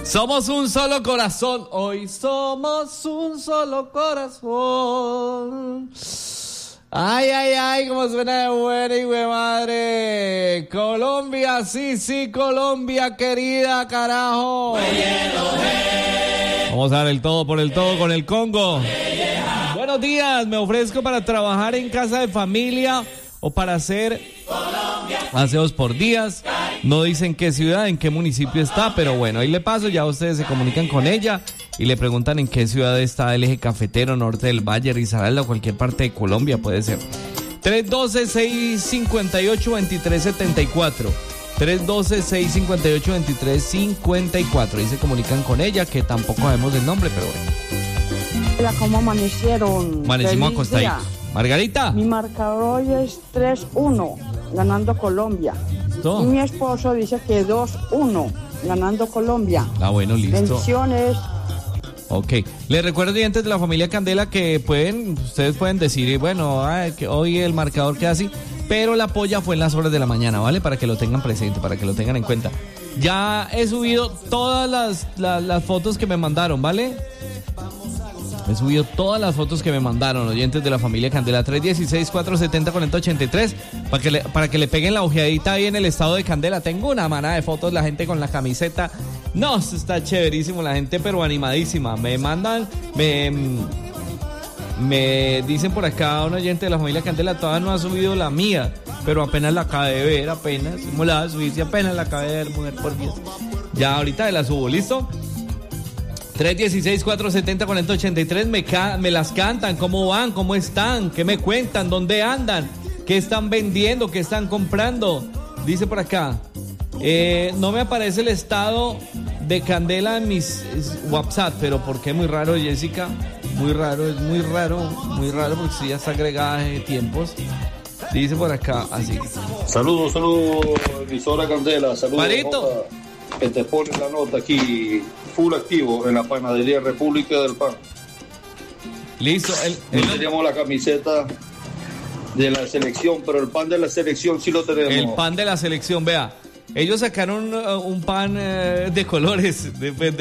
Somos un solo corazón, hoy somos un solo corazón. Ay, ay, ay, cómo suena de buena y de madre. Colombia, sí, Colombia querida, carajo. Vamos a dar el todo por el todo con el Congo. Buenos días, me ofrezco para trabajar en casa de familia o para hacer aseos por días. No dicen qué ciudad, en qué municipio está, pero bueno, ahí le paso, ya ustedes se comunican con ella y le preguntan en qué ciudad está el eje cafetero, norte del Valle, Risaralda o cualquier parte de Colombia, puede ser. 312-658-2374. 312-658-2354. Ahí se comunican con ella, que tampoco sabemos el nombre, pero bueno. Hola, ¿cómo amanecieron? Amanecimos acostaditos. Margarita. Mi marcador hoy es 3-1, ganando Colombia. ¿Todo? Y mi esposo dice que 2-1, ganando Colombia. Ah, bueno, listo. Bendiciones. Ok. Les recuerdo, dientes de la familia Candela, que ustedes pueden decir, bueno, que hoy el marcador queda así, pero la polla fue en las horas de la mañana, ¿vale? Para que lo tengan presente, para que lo tengan en cuenta. Ya he subido todas las fotos que me mandaron, ¿vale? He subido todas las fotos que me mandaron, oyentes de la familia Candela. 316-470-4083 para que le peguen la ojeadita ahí en el estado de Candela. Tengo una manada de fotos, la gente con la camiseta. No, está chéverísimo, la gente pero animadísima. Me mandan, me dicen por acá un oyente de la familia Candela, todavía no ha subido la mía, pero apenas la acabé de ver, apenas. ¿Cómo la va a subir si apenas la acabé de ver, mujer, por Dios? Ya ahorita la subo, ¿listo? 316-470-4083, me las cantan, cómo van, cómo están, qué me cuentan, dónde andan, qué están vendiendo, qué están comprando. Dice por acá, no me aparece el estado de Candela en mis WhatsApp, pero ¿por qué? Muy raro, Jessica, muy raro, es muy raro, porque si ya está agregada de tiempos. Dice por acá, así. Saludos, emisora Candela, saludos. Marito. Que te pone la nota aquí, full activo en la panadería República del Pan. Listo. No teníamos la camiseta de la selección, pero el pan de la selección sí lo tenemos. El pan de la selección, vea. Ellos sacaron un pan de colores,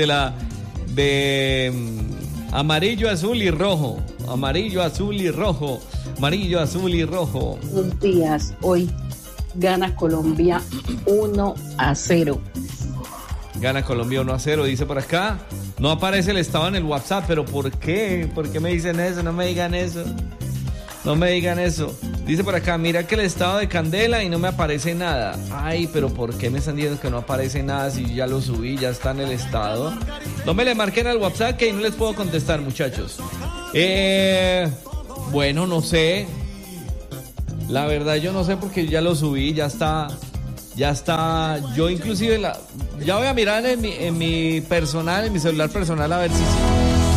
de amarillo, azul y rojo. Amarillo, azul y rojo. Amarillo, azul y rojo. Buenos días. Hoy gana Colombia 1-0. Gana Colombia 1-0, dice por acá. No aparece el estado en el WhatsApp, pero ¿por qué? ¿Por qué me dicen eso? No me digan eso. No me digan eso. Dice por acá, mira que el estado de Candela y no me aparece nada. Ay, pero ¿por qué me están diciendo que no aparece nada si ya lo subí, ya está en el estado? No me le marquen al WhatsApp que ahí no les puedo contestar, muchachos. Bueno, no sé. La verdad yo no sé porque ya lo subí, ya está. Yo inclusive ya voy a mirar en mi personal, en mi celular personal, a ver si